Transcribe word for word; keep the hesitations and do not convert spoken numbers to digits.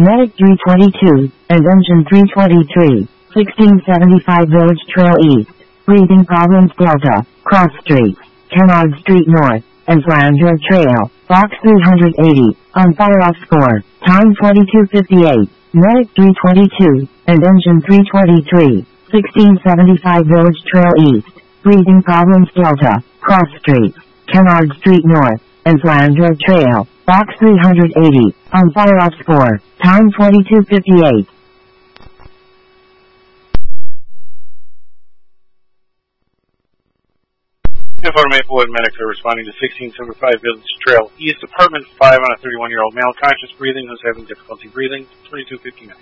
Medic three twenty-two, and Engine three twenty-three, sixteen seventy-five Village Trail East, Breathing Problems Delta, Cross Street, Kennard Street North, and Flandre Trail, Box three eighty, on fire-off score, time twenty-two fifty-eight, Medic three twenty-two, and Engine three twenty-three, sixteen seventy-five Village Trail East, Breathing Problems Delta, Cross Street, Kennard Street North, and Flandre Trail, Box three eighty, on fire-off score, time twenty-two fifty-eight. Info Maplewood medics are responding to sixteen seventy-five Village Trail East, apartment five on a thirty-one-year-old male, conscious breathing, who's having difficulty breathing, twenty-two fifty-nine.